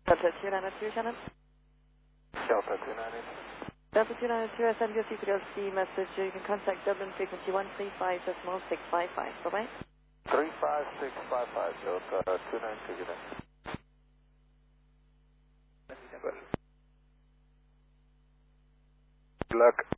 Delta 292, Shannon. Delta 292. Delta 292, I send you a CPLC message. You can contact Dublin frequency 135.655. Bye-bye. 35655, Delta 292, good day. Good luck.